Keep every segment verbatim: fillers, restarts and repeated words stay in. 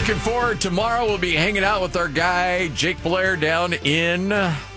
Looking forward. Tomorrow we'll be hanging out with our guy, Jake Blair, down in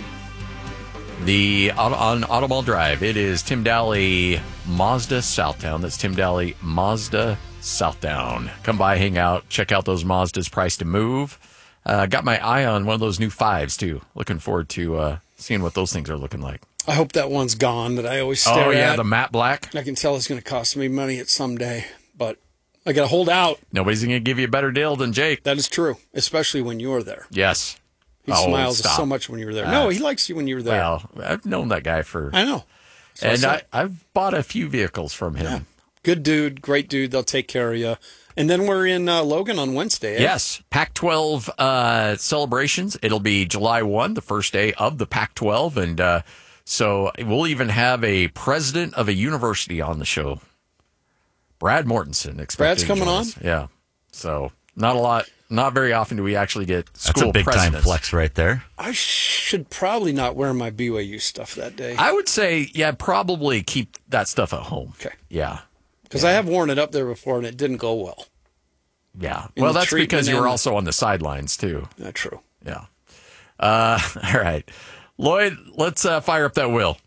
the on Auto Mall Drive. It is Tim Daly Mazda Southtown. That's Tim Daly Mazda Southtown. Come by, hang out, check out those Mazdas priced to move. Uh, got my eye on one of those new fives, too. Looking forward to uh, seeing what those things are looking like. I hope that one's gone that I always stare at. Oh, yeah, at. the matte black. I can tell it's going to cost me money at some day, but I got to hold out. Nobody's going to give you a better deal than Jake. That is true, especially when you're there. Yes. He oh, smiles stop. so much when you're there. Uh, no, he likes you when you're there. Well, I've known that guy for... I know. So and I I, I've bought a few vehicles from him. Yeah. Good dude, great dude. They'll take care of you. And then we're in uh, Logan on Wednesday. Eh? Yes, Pac twelve uh, celebrations. It'll be July first, the first day of the Pac twelve. And uh, so we'll even have a president of a university on the show. Brad Mortensen. Brad's coming on? Us. Yeah. So not a lot, not very often do we actually get school That's a big presidents. time flex right there. I should probably not wear my B Y U stuff that day. I would say, yeah, probably keep that stuff at home. Okay. Yeah. Because yeah. I have worn it up there before, and it didn't go well. Yeah. In well, that's because you were and... also on the sidelines, too. Not true. Yeah. Uh, all right. Lloyd, let's uh, fire up that wheel.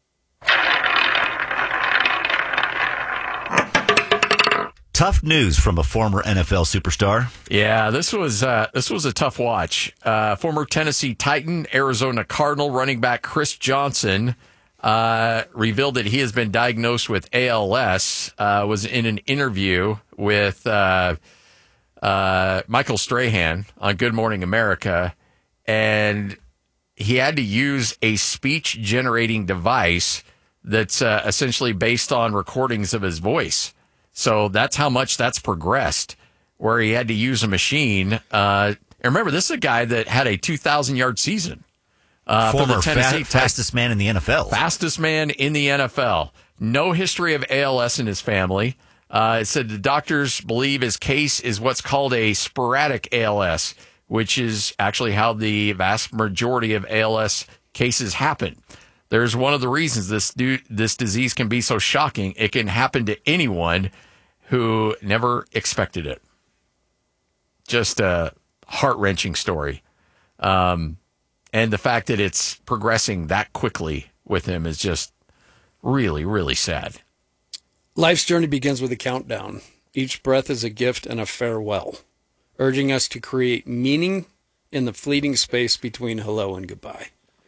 Tough news from a former N F L superstar. Yeah, this was uh, this was a tough watch. Uh, former Tennessee Titan, Arizona Cardinal running back Chris Johnson uh, revealed that he has been diagnosed with A L S. Uh, was in an interview with uh, uh, Michael Strahan on Good Morning America, and he had to use a speech generating device that's uh, essentially based on recordings of his voice. So that's how much that's progressed, where he had to use a machine. Uh, and remember, this is a guy that had a two thousand yard season. Uh, Former for the Tennessee fa- fastest man in the N F L. Fastest man in the N F L. No history of A L S in his family. Uh, it said the doctors believe his case is what's called a sporadic A L S, which is actually how the vast majority of A L S cases happen. There's one of the reasons this do, this disease can be so shocking. It can happen to anyone who never expected it. Just a heart-wrenching story. Um, and the fact that it's progressing that quickly with him is just really, really sad. Life's journey begins with a countdown. Each breath is a gift and a farewell, urging us to create meaning in the fleeting space between hello and goodbye.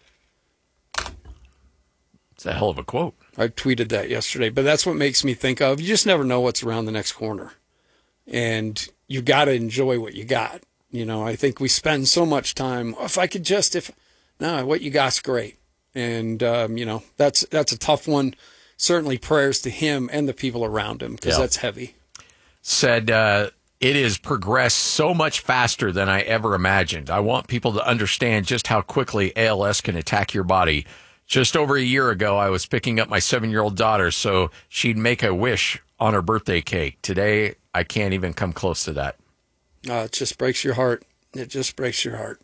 It's a hell of a quote. I tweeted that yesterday, but that's what makes me think of, you just never know what's around the next corner. And you got to enjoy what you got. You know, I think we spend so much time, oh, if I could just, if, no, what you got's great. And, um, you know, that's, that's a tough one. Certainly prayers to him and the people around him, because yeah. that's heavy. Said, uh, it has progressed so much faster than I ever imagined. I want people to understand just how quickly A L S can attack your body. Just over a year ago, I was picking up my seven-year-old daughter so she'd make a wish on her birthday cake. Today, I can't even come close to that. Uh, it just breaks your heart. It just breaks your heart.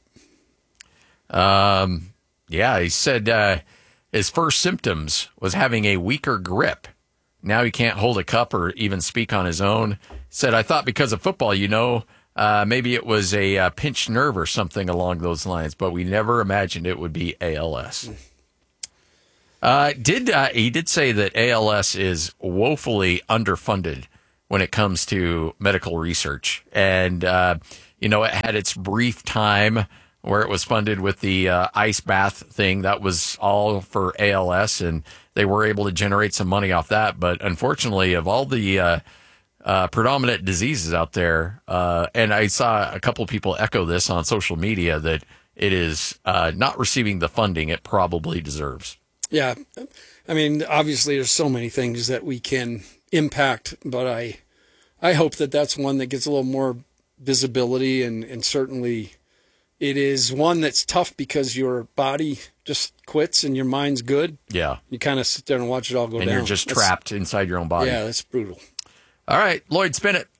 Um, yeah, he said uh, his first symptoms was having a weaker grip. Now he can't hold a cup or even speak on his own. He said, I thought because of football, you know, uh, maybe it was a uh, pinched nerve or something along those lines, but we never imagined it would be A L S. Mm. Uh, did uh, he did say that A L S is woefully underfunded when it comes to medical research, and uh, you know, it had its brief time where it was funded with the uh, ice bath thing. That was all for A L S, and they were able to generate some money off that. But unfortunately, of all the uh, uh, predominant diseases out there, uh, and I saw a couple of people echo this on social media, that it is uh, not receiving the funding it probably deserves. Yeah. I mean, obviously there's so many things that we can impact, but I I hope that that's one that gets a little more visibility, and, and certainly it is one that's tough because your body just quits and your mind's good. Yeah. You kind of sit there and watch it all go and down. And you're just that's, trapped inside your own body. Yeah, that's brutal. All right, Lloyd, spin it.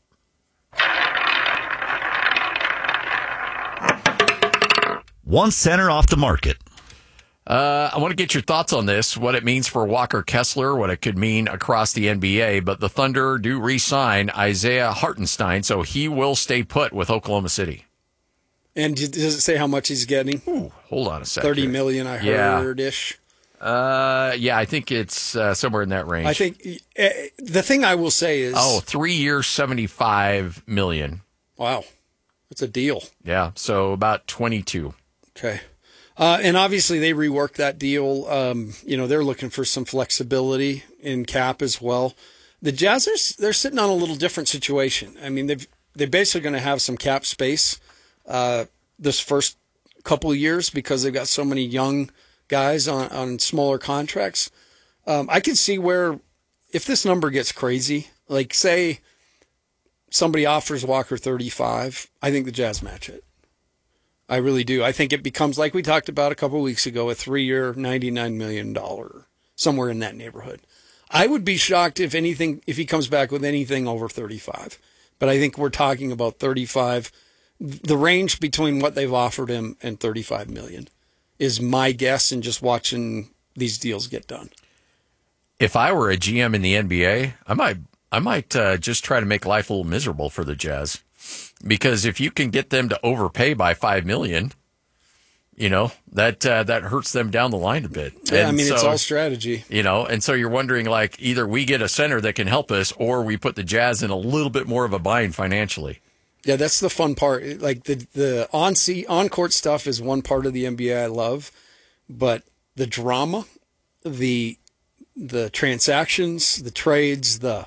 One center off the market. Uh, I want to get your thoughts on this, what it means for Walker Kessler, what it could mean across the N B A. But the Thunder do re-sign Isaiah Hartenstein, so he will stay put with Oklahoma City. And does it say how much he's getting? Ooh, hold on a second. Thirty million, I Yeah. heard ish. Uh, yeah, I think it's uh, somewhere in that range. I think uh, the thing I will say is, oh, three years, seventy-five million. Wow, it's a deal. Yeah, so about twenty-two. Okay. Uh, and obviously they reworked that deal. Um, you know, they're looking for some flexibility in cap as well. The Jazz are, they're sitting on a little different situation. I mean, they've, they're basically going to have some cap space, uh, this first couple of years because they've got so many young guys on, on smaller contracts. Um, I can see where if this number gets crazy, like say somebody offers Walker thirty-five, I think the Jazz match it. I really do. I think it becomes, like we talked about a couple of weeks ago, a three-year, ninety-nine million dollars, somewhere in that neighborhood. I would be shocked if anything, if he comes back with anything over thirty-five. But I think we're talking about thirty-five. The range between what they've offered him and thirty-five million dollars is my guess in just watching these deals get done. If I were a G M in the N B A, I might, I might uh, just try to make life a little miserable for the Jazz. Because if you can get them to overpay by five million dollars, you know, that uh, that hurts them down the line a bit. Yeah, and I mean, so, it's all strategy. You know, and so you're wondering, like, either we get a center that can help us or we put the Jazz in a little bit more of a bind financially. Yeah, that's the fun part. Like, the, the on-seat, on-court stuff is one part of the N B A I love, but the drama, the the transactions, the trades, the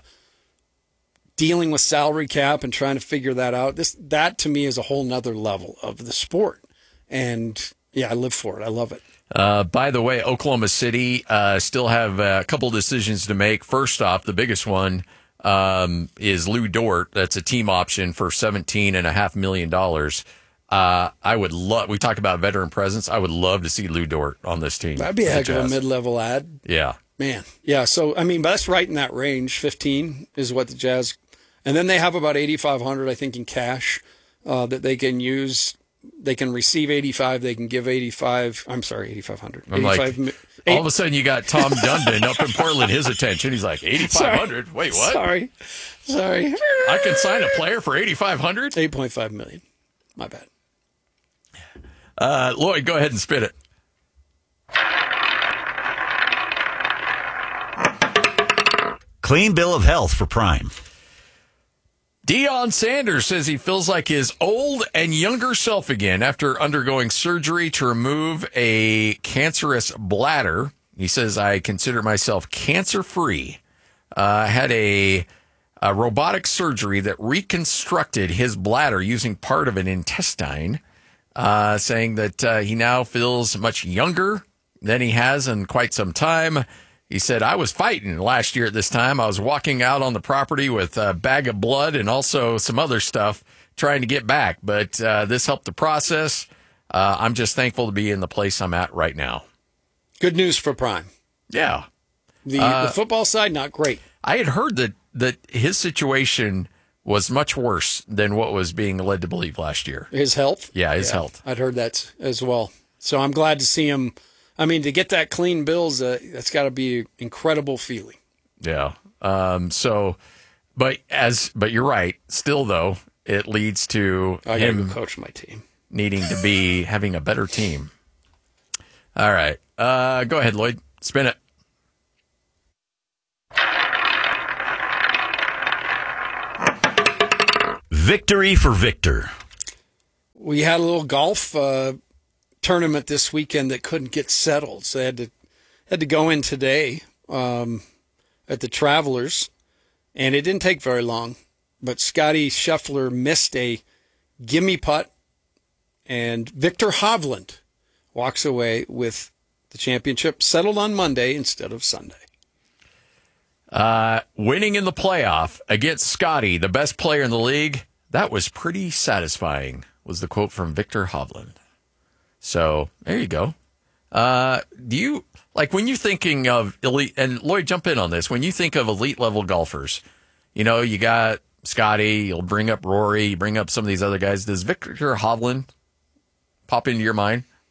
dealing with salary cap and trying to figure that out. This, that to me is a whole nother level of the sport. And yeah, I live for it. I love it. Uh, by the way, Oklahoma City uh, still have a couple decisions to make. First off, the biggest one um, is Lou Dort. That's a team option for seventeen and a half million dollars. Uh, I would love, we talked about veteran presence. I would love to see Lou Dort on this team. That'd be a heck of a mid-level ad. Yeah. Man. Yeah. So, I mean, but that's right in that range. fifteen is what the Jazz. And then they have about eighty-five hundred, I think, in cash uh, that they can use. They can receive eighty-five. They can give eighty-five. I'm sorry, eighty-five hundred. I'm like, all of a sudden you got Tom Dundon up in Portland, his attention. He's like, eighty-five hundred? Wait, what? Sorry. Sorry. I can sign a player for eighty-five hundred? eight point five million. My bad. Uh, Lloyd, go ahead and spit it. Clean bill of health for Prime. Deion Sanders says he feels like his old and younger self again after undergoing surgery to remove a cancerous bladder. He says, I consider myself cancer-free. I uh, had a, a robotic surgery that reconstructed his bladder using part of an intestine, uh, saying that uh, he now feels much younger than he has in quite some time. He said, I was fighting last year at this time. I was walking out on the property with a bag of blood and also some other stuff trying to get back. But uh, this helped the process. Uh, I'm just thankful to be in the place I'm at right now. Good news for Prime. Yeah. The, uh, the football side, not great. I had heard that, that his situation was much worse than what was being led to believe last year. His health? Yeah, his yeah, health. I'd heard that as well. So I'm glad to see him. I mean, to get that clean bills, uh, that's got to be an incredible feeling. Yeah. Um, so, but as, but you're right. Still, though, it leads to I him gotta go coach my team, needing to be having a better team. All right. Uh, go ahead, Lloyd. Spin it. Victory for Victor. We had a little golf uh, tournament this weekend that couldn't get settled, so they had to had to go in today um, at the Travelers, and it didn't take very long. But Scotty Scheffler missed a gimme putt, and Victor Hovland walks away with the championship settled on Monday instead of Sunday. Uh, winning in the playoff against Scotty, the best player in the league, that was pretty satisfying, was the quote from Victor Hovland. So there you go. Uh, do you, like when you're thinking of elite, and Lloyd, jump in on this, when you think of elite level golfers, you know, you got Scotty, you'll bring up Rory, you bring up some of these other guys. Does Victor Hovland pop into your mind?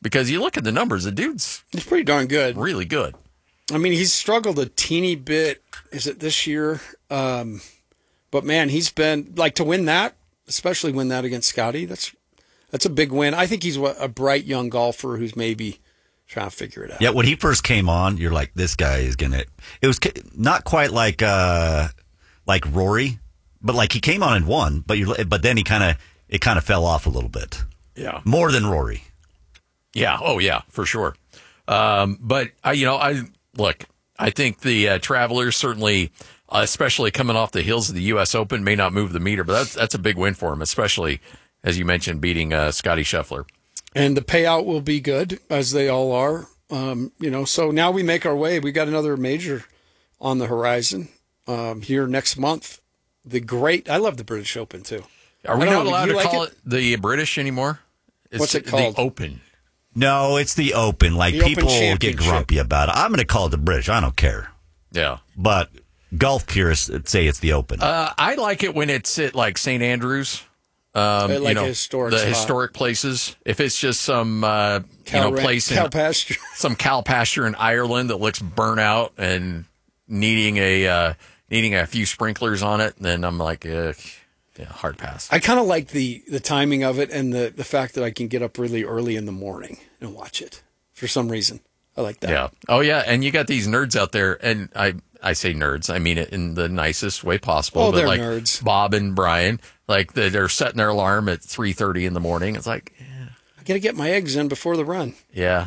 because you look at the numbers, the dude's He's pretty darn good. really good. I mean, he's struggled a teeny bit. Is it this year? Um, but man, he's been like to win that, especially win that against Scotty. That's that's a big win. I think he's a bright young golfer who's maybe trying to figure it out. Yeah, when he first came on, you're like, this guy is gonna. It was not quite like uh, like Rory, but like he came on and won, but you but then he kind of it kind of fell off a little bit. Yeah, more than Rory. Yeah. Oh, yeah, for sure. Um, but I, you know, I look. I think the uh, Travelers certainly, uh, especially coming off the heels of the U S Open, may not move the meter, but that's that's a big win for him, especially as you mentioned, beating uh, Scotty Scheffler. And the payout will be good, as they all are. Um, you know, so now we make our way. We got another major on the horizon um, here next month. The great, I love the British Open too. Are we I not don't know, allowed do to you like call it? it the British anymore? It's What's it called? The Open. No, it's the Open. Like, The Open people get Championship. grumpy about it. I'm going to call it the British. I don't care. Yeah. But golf purists say it's the Open. Uh, I like it when it's at like Saint Andrews. Um, I like you know, a historic the spot. historic places. If it's just some uh, Cow you know ranch- place in cow pasture. some cow pasture in Ireland that looks burnt out and needing a uh, needing a few sprinklers on it, then I'm like, uh, yeah, hard pass. I kind of like the, the timing of it and the, the fact that I can get up really early in the morning and watch it for some reason. I like that. Yeah. Oh, yeah. And you got these nerds out there, and I, I say nerds, I mean it in the nicest way possible. Oh, but they're like nerds. Bob and Brian, like they're, they're setting their alarm at three thirty in the morning. It's like, yeah, I got to get my eggs in before the run. yeah.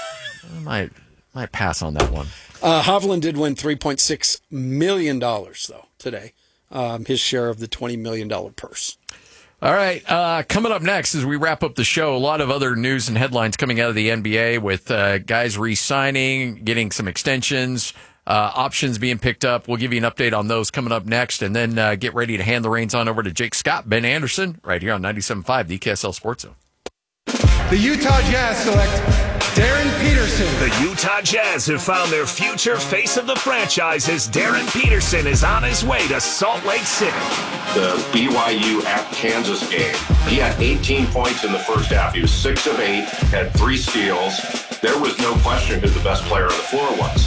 I might might pass on that one. Uh, Hovland did win three point six million dollars, though, today. Um, his share of the twenty million dollars purse. All right. Uh, coming up next, as we wrap up the show, a lot of other news and headlines coming out of the N B A with uh, guys re-signing, getting some extensions, uh, options being picked up. We'll give you an update on those coming up next, and then uh, get ready to hand the reins on over to Jake Scott, Ben Anderson, right here on ninety-seven point five, the K S L Sports Zone. The Utah Jazz select Darren Peterson. The Utah Jazz have found their future face of the franchise as Darren Peterson is on his way to Salt Lake City. The B Y U at Kansas game. He had eighteen points in the first half. He was six of eight, had three steals. There was no question who the best player on the floor was.